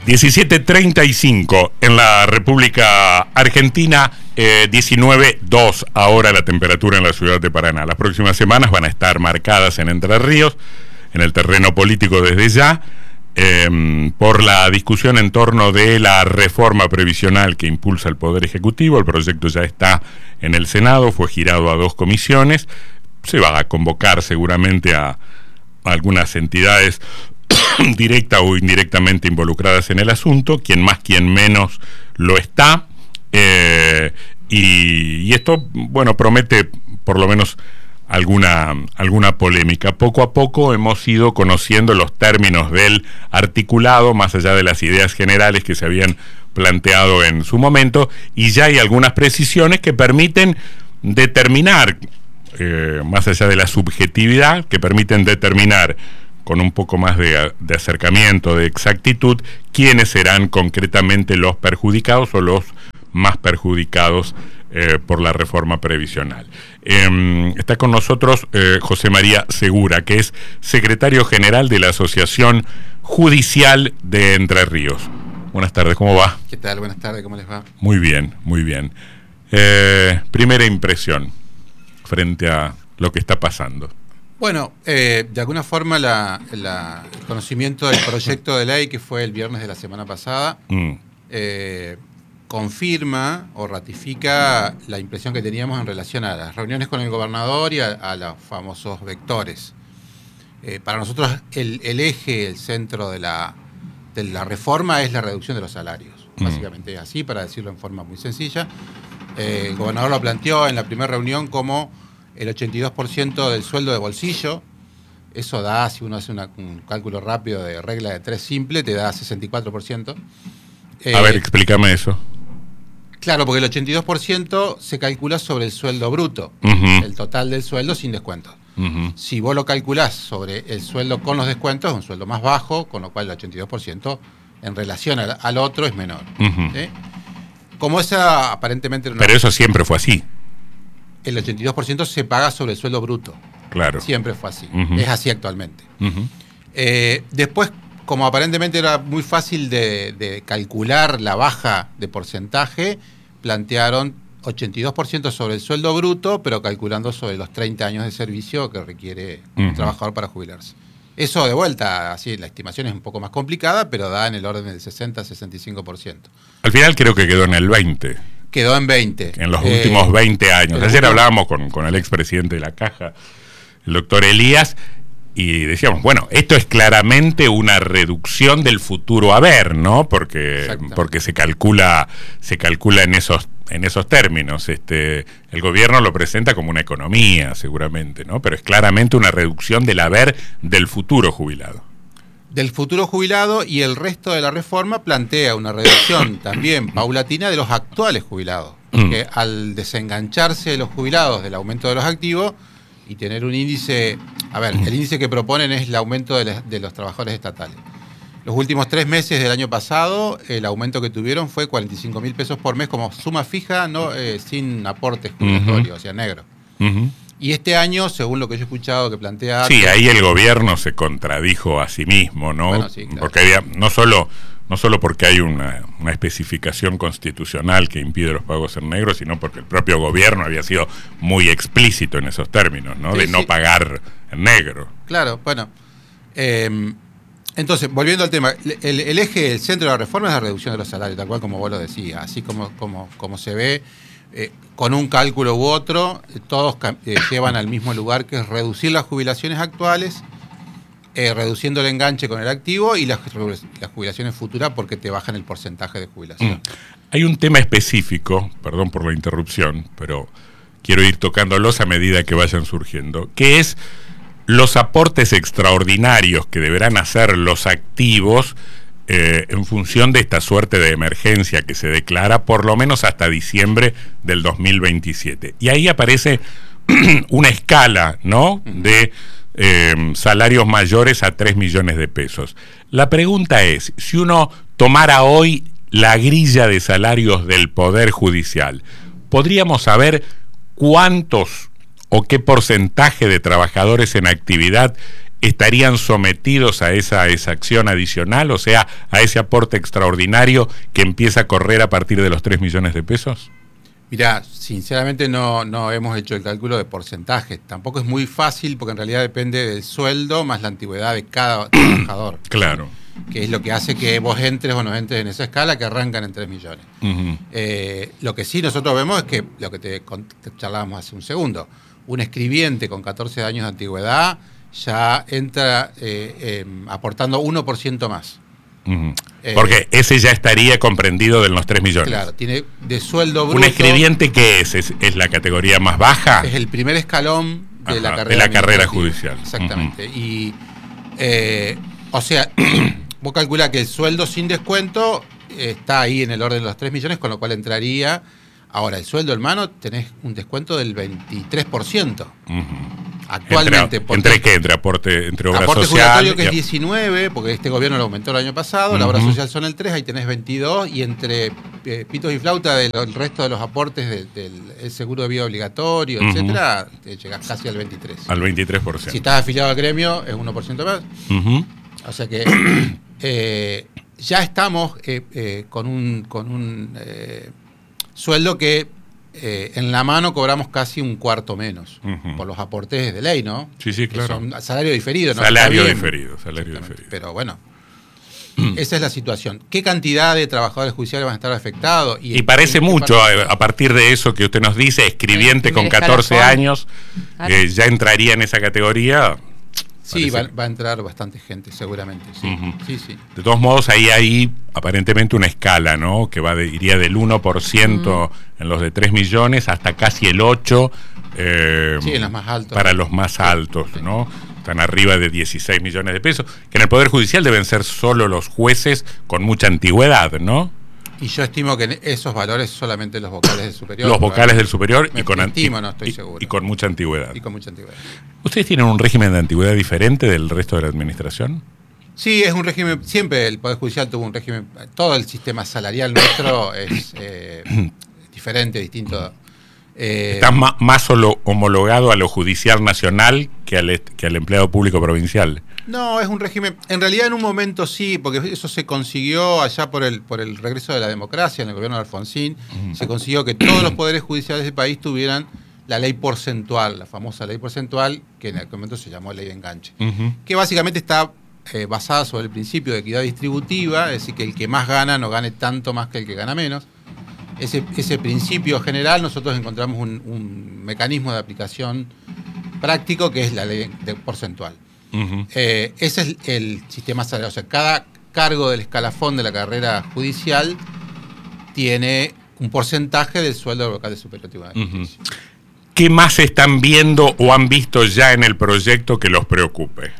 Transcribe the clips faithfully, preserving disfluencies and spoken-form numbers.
diecisiete treinta y cinco en la República Argentina, eh, diecinueve dos ahora la temperatura en la ciudad de Paraná. Las próximas semanas van a estar marcadas en Entre Ríos, en el terreno político desde ya, eh, por la discusión en torno de la reforma previsional que impulsa el Poder Ejecutivo. El proyecto ya está en el Senado, fue girado a dos comisiones, se va a convocar seguramente a, a algunas entidades directa o indirectamente involucradas en el asunto, quien más, quien menos lo está, eh, y, y esto, bueno, promete por lo menos alguna, alguna polémica. Poco a poco hemos ido conociendo los términos del articulado, más allá de las ideas generales que se habían planteado en su momento, y ya hay algunas precisiones que permiten determinar, eh, más allá de la subjetividad, que permiten determinar con un poco más de, de acercamiento, de exactitud, quiénes serán concretamente los perjudicados o los más perjudicados eh, por la reforma previsional. Eh, está con nosotros eh, José María Segura, que es secretario general de la Asociación Judicial de Entre Ríos. Buenas tardes, ¿cómo va? ¿Qué tal? Buenas tardes, ¿cómo les va? Muy bien, muy bien. Eh, primera impresión frente a lo que está pasando. Bueno, eh, de alguna forma la, la, el conocimiento del proyecto de ley que fue el viernes de la semana pasada mm. eh, confirma o ratifica la impresión que teníamos en relación a las reuniones con el gobernador y a, a los famosos vectores. Eh, para nosotros el, el eje, el centro de la, de la reforma es la reducción de los salarios. Mm. Básicamente es así, para decirlo en forma muy sencilla. Eh, el gobernador lo planteó en la primera reunión como el ochenta y dos por ciento del sueldo de bolsillo. Eso da, si uno hace una, un cálculo rápido de regla de tres simple, te da sesenta y cuatro por ciento. Eh, A ver, explícame eso. Claro, porque el ochenta y dos por ciento se calcula sobre el sueldo bruto, uh-huh. el total del sueldo sin descuentos. Uh-huh. Si vos lo calculás sobre el sueldo con los descuentos, es un sueldo más bajo, con lo cual el ochenta y dos por ciento en relación al, al otro es menor. Uh-huh. ¿Sí? Como esa aparentemente... Una... Pero eso siempre fue así. El ochenta y dos por ciento se paga sobre el sueldo bruto. Claro. Siempre fue así. Uh-huh. Es así actualmente. Uh-huh. Eh, después, como aparentemente era muy fácil de, de calcular la baja de porcentaje, plantearon ochenta y dos por ciento sobre el sueldo bruto, pero calculando sobre los treinta años de servicio que requiere uh-huh. un trabajador para jubilarse. Eso de vuelta, así la estimación es un poco más complicada, pero da en el orden del sesenta a sesenta y cinco por ciento. Al final creo que quedó en el veinte. Quedó en veinte. En los eh, últimos veinte años. Ayer último... hablábamos con, con el expresidente de la Caja, el doctor Elías, y decíamos, bueno, esto es claramente una reducción del futuro haber, ¿no? Porque, porque se calcula, se calcula en esos, en esos términos. Este, el gobierno lo presenta como una economía, seguramente, ¿no? Pero es claramente una reducción del haber del futuro jubilado. Del futuro jubilado, y el resto de la reforma plantea una reducción también paulatina de los actuales jubilados, porque mm. al desengancharse de los jubilados del aumento de los activos y tener un índice, a ver, el índice que proponen es el aumento de, la, de los trabajadores estatales. Los últimos tres meses del año pasado, el aumento que tuvieron fue cuarenta y cinco mil pesos por mes como suma fija, no eh, sin aportes jubilatorios, uh-huh. o sea, negro. Uh-huh. Y este año, según lo que yo he escuchado que plantea... Sí, ahí el gobierno se contradijo a sí mismo, ¿no? Bueno, sí, claro. Porque había, no solo, no solo porque hay una, una especificación constitucional que impide los pagos en negro, sino porque el propio gobierno había sido muy explícito en esos términos, ¿no? Sí, de no sí. pagar en negro. Claro, bueno. Eh, entonces, volviendo al tema, el, el eje, el centro de la reforma es la reducción de los salarios, tal cual como vos lo decías, así como, como, como se ve... Eh, con un cálculo u otro, eh, todos eh, llevan al mismo lugar, que es reducir las jubilaciones actuales, eh, reduciendo el enganche con el activo y las, las jubilaciones futuras, porque te bajan el porcentaje de jubilación. Mm. Hay un tema específico, perdón por la interrupción, pero quiero ir tocándolos a medida que vayan surgiendo, que es los aportes extraordinarios que deberán hacer los activos Eh, en función de esta suerte de emergencia que se declara por lo menos hasta diciembre del dos mil veintisiete. Y ahí aparece una escala, ¿no?, de eh, salarios mayores a tres millones de pesos. La pregunta es, si uno tomara hoy la grilla de salarios del Poder Judicial, ¿podríamos saber cuántos o qué porcentaje de trabajadores en actividad estarían sometidos a esa exacción adicional, o sea, a ese aporte extraordinario que empieza a correr a partir de los tres millones de pesos? Mirá, sinceramente no, no hemos hecho el cálculo de porcentajes. Tampoco es muy fácil porque en realidad depende del sueldo más la antigüedad de cada trabajador. Claro. Que es lo que hace que vos entres o no entres en esa escala que arrancan en tres millones. Uh-huh. Eh, lo que sí nosotros vemos es que, lo que te, te charlábamos hace un segundo, un escribiente con catorce años de antigüedad ya entra eh, eh, aportando uno por ciento más. Uh-huh. Eh, Porque ese ya estaría comprendido de los tres millones. Claro, tiene de sueldo bruto. ¿Un escribiente qué es? ¿Es, es la categoría más baja? Es el primer escalón de, Ajá, la, carrera de la carrera judicial. Exactamente. Uh-huh. Y, eh, o sea, vos calculás que el sueldo sin descuento está ahí en el orden de los tres millones, con lo cual entraría. Ahora, el sueldo, hermano, tenés un descuento del veintitrés por ciento. Uh-huh. Actualmente. ¿Entre, ¿Entre qué? ¿Entre aporte, entre obra aporte social? Aporte jubilatorio que es diecinueve, porque este gobierno lo aumentó el año pasado, uh-huh. La obra social son el tres, ahí tenés veintidós, y entre eh, pitos y flauta del el resto de los aportes del de, de, seguro de vida obligatorio, uh-huh. etcétera, te llegás casi al veintitrés. Al veintitrés por ciento. Si estás afiliado al gremio, es uno por ciento más. Uh-huh. O sea que eh, ya estamos eh, eh, con un, con un eh, sueldo que Eh, en la mano cobramos casi un cuarto menos, uh-huh. por los aportes de ley, ¿no? Sí, sí, claro. Que son salario diferido, ¿no? Salario diferido, salario diferido. Pero bueno, esa es la situación. ¿Qué cantidad de trabajadores judiciales van a estar afectados? Y, y parece mucho, parte? a partir de eso que usted nos dice, escribiente con catorce años, eh, ya entraría en esa categoría. Sí, va, va a entrar bastante gente, seguramente. Sí, uh-huh. sí, sí. De todos modos, ahí hay aparentemente una escala, ¿no? Que va de, iría del uno por ciento uh-huh. en los de tres millones hasta casi el ocho por ciento eh, sí, en los más altos. Para los más altos, sí. ¿no? Están arriba de dieciséis millones de pesos, que en el Poder Judicial deben ser solo los jueces con mucha antigüedad, ¿no? Y yo estimo que esos valores solamente los vocales del superior. Los vocales del superior y con, estimo, no estoy y, seguro. y con mucha antigüedad. Y con mucha antigüedad. ¿Ustedes tienen un régimen de antigüedad diferente del resto de la administración? Sí, es un régimen, siempre el Poder Judicial tuvo un régimen, todo el sistema salarial nuestro es eh, diferente, distinto. Eh, ¿Estás ma, más solo homologado a lo judicial nacional que al, que al empleado público provincial? No, es un régimen, en realidad en un momento sí, porque eso se consiguió allá por el por el regreso de la democracia en el gobierno de Alfonsín, uh-huh. se consiguió que todos los poderes judiciales del país tuvieran la ley porcentual, la famosa ley porcentual, que en aquel momento se llamó ley de enganche, uh-huh. que básicamente está eh, basada sobre el principio de equidad distributiva, es decir, que el que más gana no gane tanto más que el que gana menos. Ese, ese principio general, nosotros encontramos un, un mecanismo de aplicación práctico que es la ley de porcentual. Uh-huh. Eh, ese es el sistema salarial. O sea, cada cargo del escalafón de la carrera judicial tiene un porcentaje del sueldo del vocal de superior tribunal de justicia. Uh-huh. ¿Qué más están viendo o han visto ya en el proyecto que los preocupe?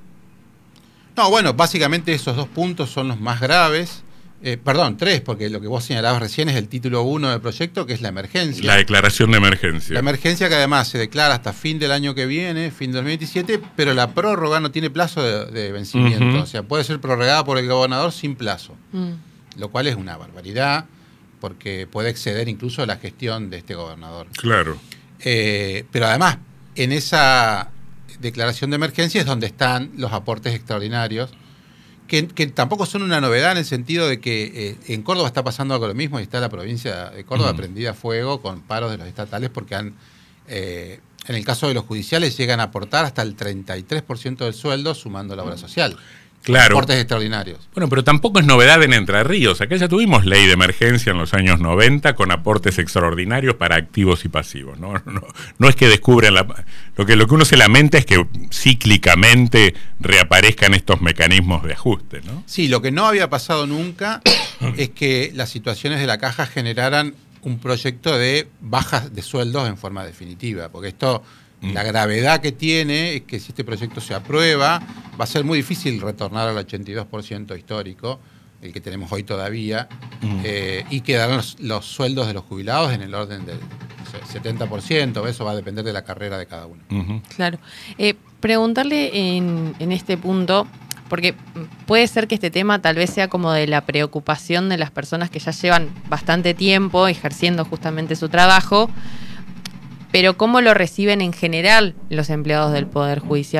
No, bueno, básicamente esos dos puntos son los más graves. Eh, perdón, tres, porque lo que vos señalabas recién es el título uno del proyecto, que es la emergencia. La declaración de emergencia. La emergencia que además se declara hasta fin del año que viene, fin de dos mil veintisiete, pero la prórroga no tiene plazo de, de vencimiento. Uh-huh. O sea, puede ser prorrogada por el gobernador sin plazo. Uh-huh. Lo cual es una barbaridad, porque puede exceder incluso la gestión de este gobernador. Claro. Eh, pero además, en esa declaración de emergencia es donde están los aportes extraordinarios, Que, que tampoco son una novedad en el sentido de que eh, en Córdoba está pasando algo lo mismo y está la provincia de Córdoba uh-huh. prendida a fuego con paros de los estatales porque han, eh, en el caso de los judiciales llegan a aportar hasta el treinta y tres por ciento del sueldo sumando la obra social. Claro. Aportes extraordinarios. Bueno, pero tampoco es novedad en Entre Ríos. Acá ya tuvimos ley de emergencia en los años noventa con aportes extraordinarios para activos y pasivos. No, no, no es que descubren la... Lo que, lo que uno se lamenta es que cíclicamente reaparezcan estos mecanismos de ajuste, ¿no? Sí, lo que no había pasado nunca es que las situaciones de la caja generaran un proyecto de bajas de sueldos en forma definitiva, porque esto... La gravedad que tiene es que si este proyecto se aprueba, va a ser muy difícil retornar al ochenta y dos por ciento histórico, el que tenemos hoy todavía, uh-huh. eh, y quedarán los, los sueldos de los jubilados en el orden del setenta por ciento, eso va a depender de la carrera de cada uno. Uh-huh. Claro. Eh, preguntarle en, en este punto, porque puede ser que este tema tal vez sea como de la preocupación de las personas que ya llevan bastante tiempo ejerciendo justamente su trabajo, pero ¿cómo lo reciben en general los empleados del Poder Judicial?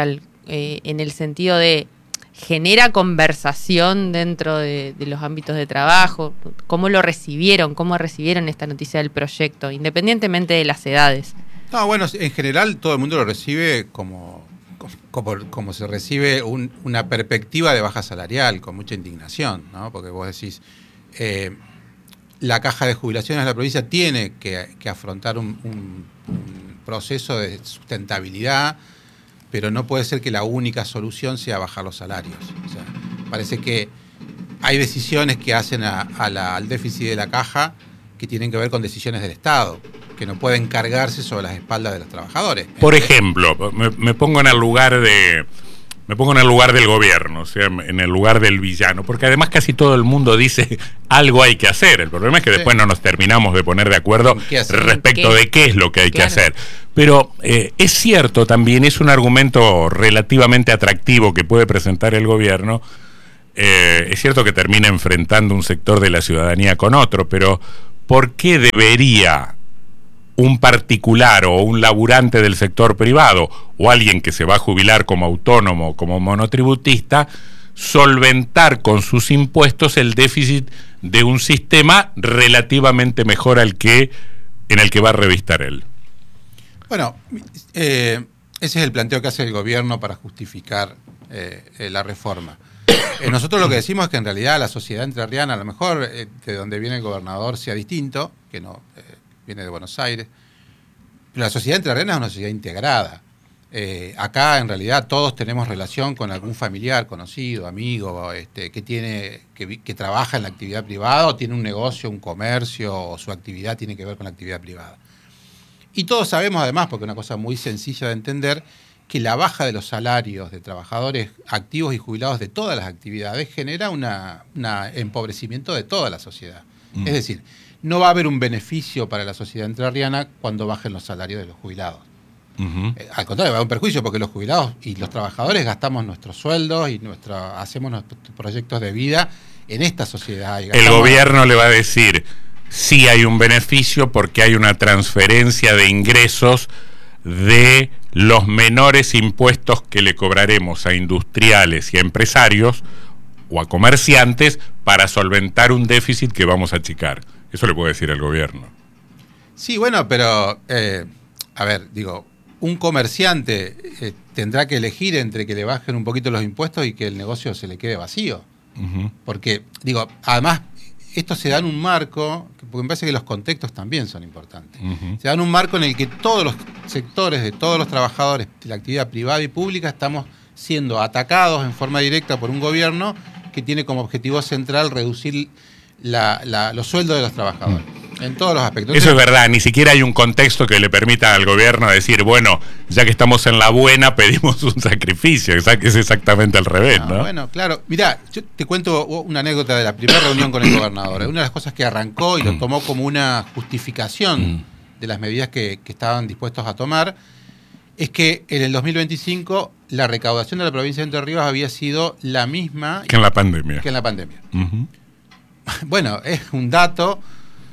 eh, en el sentido de genera conversación dentro de, de los ámbitos de trabajo. ¿Cómo lo recibieron? ¿Cómo recibieron esta noticia del proyecto, independientemente de las edades? No, bueno, en general todo el mundo lo recibe como, como, como se recibe un, una perspectiva de baja salarial, con mucha indignación, ¿no? Porque vos decís, eh, la Caja de Jubilaciones de la provincia tiene que, que afrontar un, un, un proceso de sustentabilidad, pero no puede ser que la única solución sea bajar los salarios. O sea, parece que hay decisiones que hacen a, a la, al déficit de la caja que tienen que ver con decisiones del Estado, que no pueden cargarse sobre las espaldas de los trabajadores. Por ejemplo, me, me pongo en el lugar de... Me pongo en el lugar del gobierno, o sea, en el lugar del villano, porque además casi todo el mundo dice algo hay que hacer. El problema es que sí. después no nos terminamos de poner de acuerdo respecto ¿Qué? de qué es lo que hay claro. que hacer. Pero eh, es cierto también, es un argumento relativamente atractivo que puede presentar el gobierno. Eh, es cierto que termina enfrentando un sector de la ciudadanía con otro, pero ¿por qué debería un particular o un laburante del sector privado o alguien que se va a jubilar como autónomo o como monotributista solventar con sus impuestos el déficit de un sistema relativamente mejor al que en el que va a revistar él? Bueno, eh, ese es el planteo que hace el gobierno para justificar eh, eh, la reforma. Eh, nosotros lo que decimos es que en realidad la sociedad entrerriana, a lo mejor eh, de donde viene el gobernador sea distinto, que no... Eh, viene de Buenos Aires, pero la sociedad entrerriana es una sociedad integrada. Eh, acá en realidad todos tenemos relación con algún familiar, conocido, amigo, este, que tiene, que, que trabaja en la actividad privada o tiene un negocio, un comercio, o su actividad tiene que ver con la actividad privada. Y todos sabemos además, porque es una cosa muy sencilla de entender, que la baja de los salarios de trabajadores activos y jubilados de todas las actividades genera un empobrecimiento de toda la sociedad. Mm. Es decir, no va a haber un beneficio para la sociedad entrerriana cuando bajen los salarios de los jubilados. Uh-huh. Eh, al contrario, va a haber un perjuicio porque los jubilados y los trabajadores gastamos nuestros sueldos y nuestra, hacemos nuestros proyectos de vida en esta sociedad. El gobierno le va a decir, sí hay un beneficio porque hay una transferencia de ingresos de los menores impuestos que le cobraremos a industriales y a empresarios o a comerciantes para solventar un déficit que vamos a achicar. Eso le puede decir al gobierno. Sí, bueno, pero, eh, a ver, digo, un comerciante eh, tendrá que elegir entre que le bajen un poquito los impuestos y que el negocio se le quede vacío. Uh-huh. Porque, digo, además, esto se da en un marco, porque me parece que los contextos también son importantes. Uh-huh. Se da en un marco en el que todos los sectores de todos los trabajadores de la actividad privada y pública estamos siendo atacados en forma directa por un gobierno que tiene como objetivo central reducir La, la, los sueldos de los trabajadores, mm. en todos los aspectos. Eso Entonces, es verdad, ni siquiera hay un contexto que le permita al gobierno decir, bueno, ya que estamos en la buena, pedimos un sacrificio, es exactamente al revés, ¿no? ¿no? Bueno, claro, mirá, yo te cuento una anécdota de la primera reunión con el gobernador. Una de las cosas que arrancó y lo tomó como una justificación mm. de las medidas que, que estaban dispuestos a tomar, es que en el dos mil veinticinco la recaudación de la provincia de Entre Ríos había sido la misma que en la pandemia. Que en la pandemia. Uh-huh. Bueno, es un dato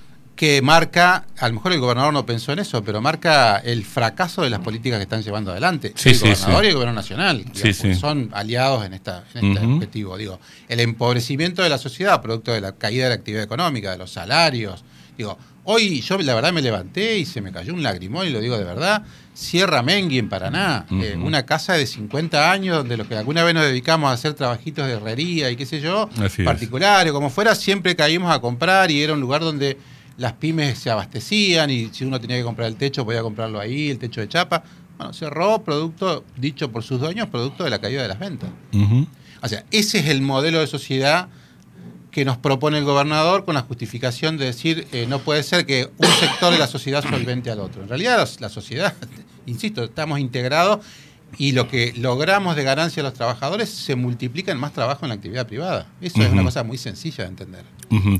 que marca, a lo mejor el gobernador no pensó en eso, pero marca el fracaso de las políticas que están llevando adelante. Sí, el sí, gobernador sí. y el gobierno nacional, digamos, sí, sí. son aliados en, esta, en este uh-huh. objetivo. Digo, el empobrecimiento de la sociedad, producto de la caída de la actividad económica, de los salarios. Digo, hoy yo la verdad me levanté y se me cayó un lagrimón, y lo digo de verdad. Sierra Mengui en Paraná, uh-huh. eh, una casa de cincuenta años donde los que alguna vez nos dedicamos a hacer trabajitos de herrería y qué sé yo, Así particulares, como fuera, siempre caímos a comprar y era un lugar donde las pymes se abastecían y si uno tenía que comprar el techo podía comprarlo ahí, el techo de chapa. Bueno, cerró producto, dicho por sus dueños, producto de la caída de las ventas. Uh-huh. O sea, ese es el modelo de sociedad que nos propone el gobernador con la justificación de decir eh, no puede ser que un sector de la sociedad solvente al otro. En realidad la, la sociedad, insisto, estamos integrados y lo que logramos de ganancia a los trabajadores se multiplica en más trabajo en la actividad privada. Eso uh-huh. es una cosa muy sencilla de entender. Uh-huh.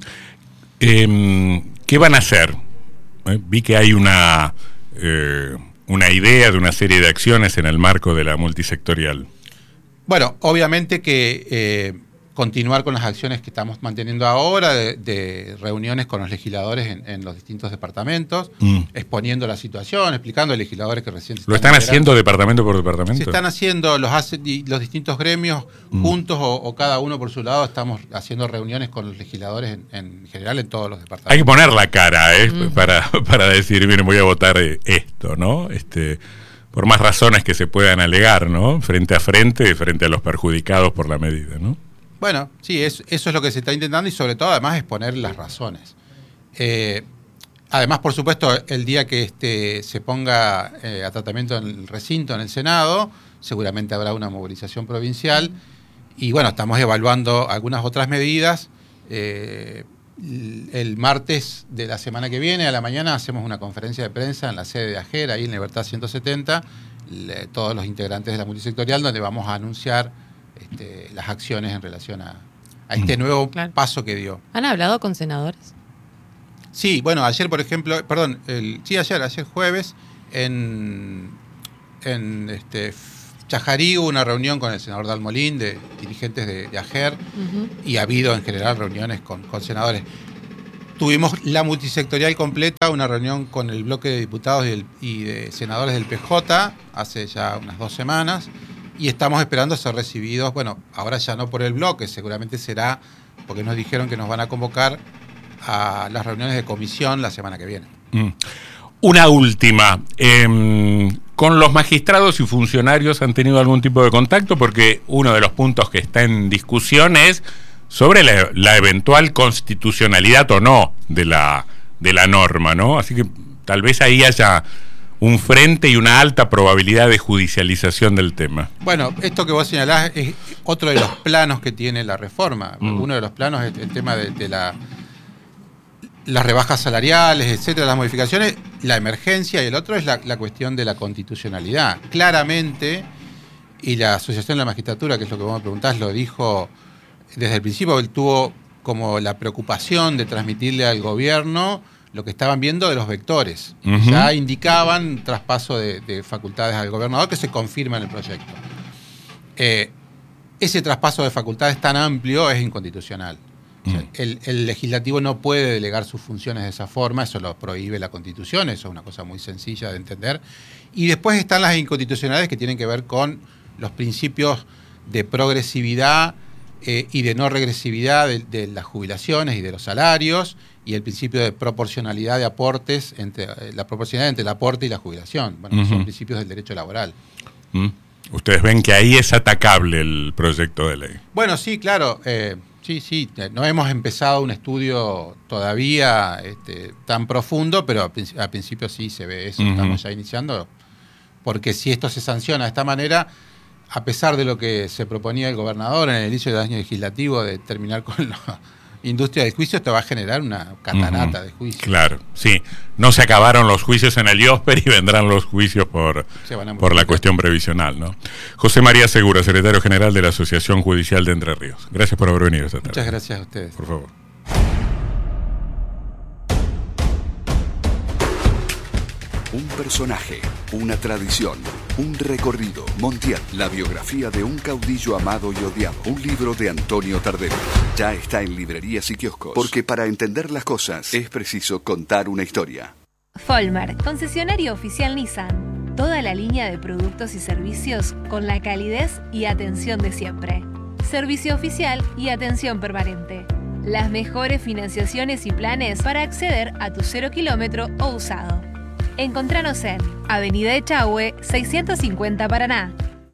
eh, ¿Qué van a hacer? Eh, vi que hay una, eh, una idea de una serie de acciones en el marco de la multisectorial. Bueno, obviamente que... Eh, continuar con las acciones que estamos manteniendo ahora, de, de reuniones con los legisladores en, en los distintos departamentos, mm. exponiendo la situación, explicando a los legisladores que recién... ¿Lo están haciendo departamento por departamento? Se están haciendo los, hace, los distintos gremios mm. juntos o, o cada uno por su lado. Estamos haciendo reuniones con los legisladores en, en general en todos los departamentos. Hay que poner la cara ¿eh? mm. para, para decir, miren, voy a votar esto, ¿no? Este... por más razones que se puedan alegar, ¿no? Frente a frente, frente a los perjudicados por la medida, ¿no? Bueno, sí, es, eso es lo que se está intentando y sobre todo además exponer las razones. Eh, además, por supuesto, el día que este, se ponga eh, a tratamiento en el recinto, en el Senado, seguramente habrá una movilización provincial y bueno, estamos evaluando algunas otras medidas. Eh, el martes de la semana que viene, a la mañana, hacemos una conferencia de prensa en la sede de AGER, ahí en Libertad ciento setenta, le, todos los integrantes de la multisectorial, donde vamos a anunciar Este, las acciones en relación a, a este nuevo claro. paso que dio. ¿Han hablado con senadores? Sí, bueno, ayer, por ejemplo, perdón, el, sí, ayer, ayer jueves, en, en este, Chajarí hubo una reunión con el senador Dalmolín, de dirigentes de, de AGER, uh-huh. y ha habido en general reuniones con, con senadores. Tuvimos la multisectorial completa, una reunión con el bloque de diputados y, el, y de senadores del P J hace ya unas dos semanas. Y estamos esperando ser recibidos, bueno, ahora ya no por el bloque, seguramente será porque nos dijeron que nos van a convocar a las reuniones de comisión la semana que viene. Mm. Una última, eh, ¿con los magistrados y funcionarios han tenido algún tipo de contacto? Porque uno de los puntos que está en discusión es sobre la, la eventual constitucionalidad o no de la, de la norma, ¿no? Así que tal vez ahí haya un frente y una alta probabilidad de judicialización del tema. Bueno, esto que vos señalás es otro de los planos que tiene la reforma. Mm. Uno de los planos es el tema de, de la, las rebajas salariales, etcétera, las modificaciones, la emergencia, y el otro es la, la cuestión de la constitucionalidad. Claramente, y la Asociación de la Magistratura, que es lo que vos me preguntás, lo dijo desde el principio, él tuvo como la preocupación de transmitirle al gobierno lo que estaban viendo de los vectores. Uh-huh. Ya indicaban traspaso de, de facultades al gobernador que se confirma en el proyecto. Eh, ese traspaso de facultades tan amplio es inconstitucional. Uh-huh. O sea, el, el legislativo no puede delegar sus funciones de esa forma, eso lo prohíbe la Constitución, eso es una cosa muy sencilla de entender. Y después están las inconstitucionalidades que tienen que ver con los principios de progresividad eh, y de no regresividad de, de las jubilaciones y de los salarios, y el principio de proporcionalidad de aportes, entre la proporcionalidad entre el aporte y la jubilación. Bueno, uh-huh. son principios del derecho laboral. Uh-huh. Ustedes ven que ahí es atacable el proyecto de ley. Bueno, sí, claro. Eh, sí, sí. No hemos empezado un estudio todavía este, tan profundo, pero al principio sí se ve eso. Uh-huh. Estamos ya iniciando. Porque si esto se sanciona de esta manera, a pesar de lo que se proponía el gobernador en el inicio del año legislativo de terminar con la industria del juicio, te va a generar una catarata uh-huh. de juicios. Claro, sí. No se acabaron los juicios en el IOSPER y vendrán los juicios por, por la cuestión previsional, ¿no? José María Segura, secretario general de la Asociación Judicial de Entre Ríos. Gracias por haber venido esta tarde. Muchas gracias a ustedes. Por favor. Un personaje, una tradición, un recorrido. Montiel, la biografía de un caudillo amado y odiado. Un libro de Antonio Tardero. Ya está en librerías y kioscos. Porque para entender las cosas es preciso contar una historia. Folmar, concesionario oficial Nissan. Toda la línea de productos y servicios con la calidez y atención de siempre. Servicio oficial y atención permanente. Las mejores financiaciones y planes para acceder a tu cero kilómetro o usado. Encontranos en Avenida Echagüe, seiscientos cincuenta Paraná.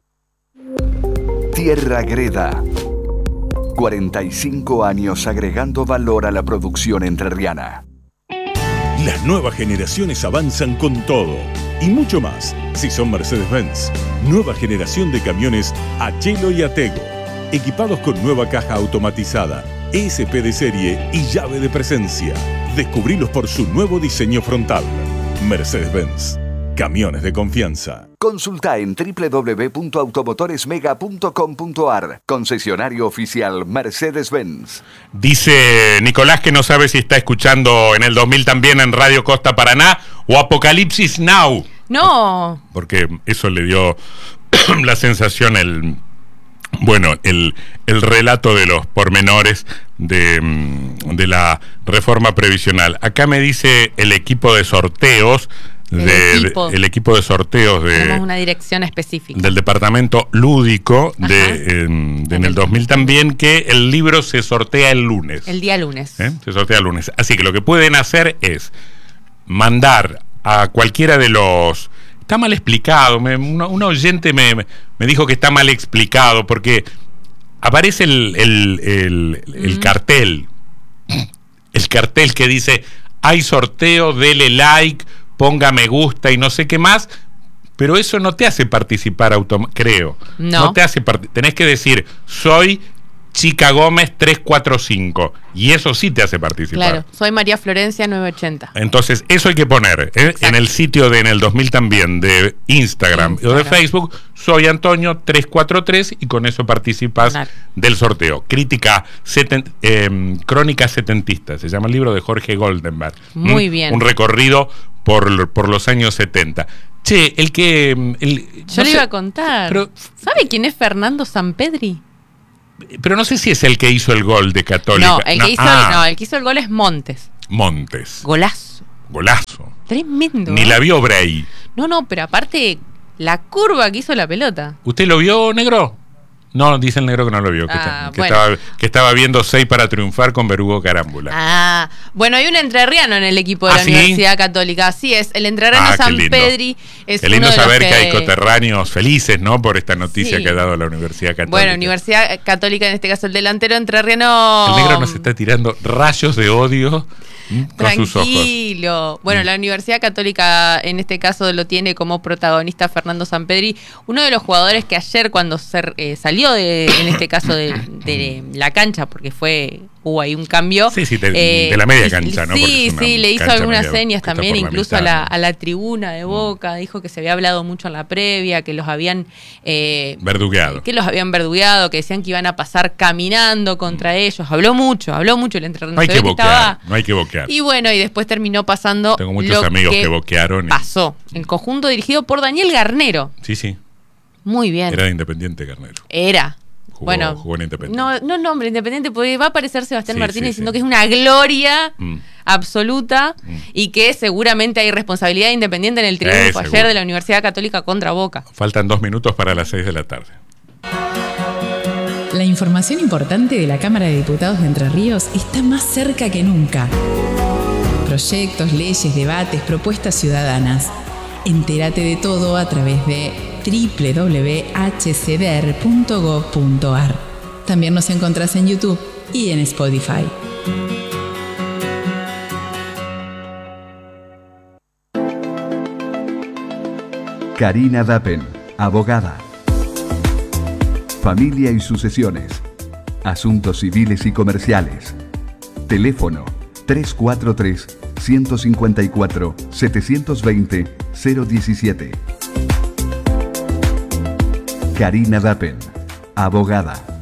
Tierra Greda. cuarenta y cinco años agregando valor a la producción entrerriana. Las nuevas generaciones avanzan con todo y mucho más. Si son Mercedes-Benz, nueva generación de camiones Achelo y Atego, equipados con nueva caja automatizada, E S P de serie y llave de presencia. Descubrilos por su nuevo diseño frontal. Mercedes-Benz, camiones de confianza. Consulta en doble u doble u doble u punto automotoresmega punto com punto a r. Concesionario oficial Mercedes-Benz. Dice Nicolás que no sabe si está escuchando en el dos mil también en Radio Costa Paraná o Apocalipsis Now. No. Porque eso le dio la sensación el, bueno, el, el relato de los pormenores de, de la reforma previsional. Acá me dice el equipo de sorteos, el, de, equipo. De, el equipo de sorteos de, tenemos una dirección específica del departamento lúdico de, eh, de en el dos mil también, que el libro se sortea el lunes. El día lunes. ¿Eh? Se sortea el lunes. Así que lo que pueden hacer es mandar a cualquiera de los... Está mal explicado, me, una, un oyente me, me dijo que está mal explicado, porque aparece el, el, el, el mm. cartel, el cartel que dice, hay sorteo, dele like, ponga me gusta y no sé qué más, pero eso no te hace participar automáticamente, creo. No. No te hace part- tenés que decir, soy Chica Gómez tres cuatro cinco, y eso sí te hace participar. Claro, soy María Florencia nueve ochenta. Entonces, eso hay que poner ¿eh? en el sitio de en el dos mil también, de Instagram, Instagram o de Facebook, soy Antonio tres cuatro tres, y con eso participas claro. del sorteo. Crítica, seten, eh, Crónicas setentistas, se llama el libro de Jorge Goldenberg. Muy ¿Mm? bien. Un recorrido por, por los años setenta. Che, el que... El, Yo no le sé, iba a contar. Pero, ¿sabe quién es Fernando Sampedri? Pero no sé si es el que hizo el gol de Católica. No, el que, no, hizo, ah, no, el que hizo el gol es Montes. Montes. Golazo. Golazo. Tremendo. Ni ¿eh? la vio Bray. No, no, pero aparte, la curva que hizo la pelota. ¿Usted lo vio, negro? No, dice el negro que no lo vio, que, Ah, está, que, bueno. estaba, que estaba viendo seis para triunfar con Berugo Carámbula. Ah, bueno, hay un entrerriano en el equipo de ¿Ah, la sí? Universidad Católica. Así es, el entrerriano Ah, qué San lindo. Pedri es Qué lindo uno de los saber que... que hay coterráneos felices, ¿no? Por esta noticia Sí. que ha dado la Universidad Católica. Bueno, Universidad Católica, en este caso el delantero entrerriano. El negro nos está tirando rayos de odio ¿m? con sus ojos. Tranquilo. Bueno, Mm. la Universidad Católica en este caso lo tiene como protagonista Fernando Sampedri, uno de los jugadores que ayer cuando se, eh, salió de, en este caso de, de la cancha, porque fue hubo ahí un cambio. Sí, sí, de, eh, de la media cancha, ¿no? Sí, sí, le hizo algunas señas también, la incluso a mitad, la, ¿no? a la tribuna de Boca, dijo que se había hablado mucho en la previa, que los habían... Eh, Verdugueado. que los habían verdugueado, que decían que iban a pasar caminando contra ellos. Habló mucho, habló mucho el entrenador. No hay Se que ve que boquear, estaba- no hay que boquear. Y bueno, y después terminó pasando. Tengo muchos lo amigos que, que boquearon. y- pasó. El conjunto dirigido por Daniel Garnero. Sí, sí. Muy bien. Era de Independiente Garnero. Era. Jugó, bueno, jugó en Independiente. no, no nombre Independiente, porque va a aparecer Sebastián Sí, Martínez sí, diciendo sí. que es una gloria Mm. absoluta Mm. y que seguramente hay responsabilidad de Independiente en el triunfo Eh, ayer seguro. de la Universidad Católica contra Boca. Faltan dos minutos para las seis de la tarde. La información importante de la Cámara de Diputados de Entre Ríos está más cerca que nunca. Proyectos, leyes, debates, propuestas ciudadanas. Entérate de todo a través de doble u doble u doble u punto h c d r punto gov punto a r. También nos encontrás en YouTube y en Spotify. Karina Dappen, abogada. Familia y sucesiones. Asuntos civiles y comerciales. Teléfono tres cuatro tres, uno cinco cuatro, siete dos cero, cero uno siete. Karina Dappen, abogada.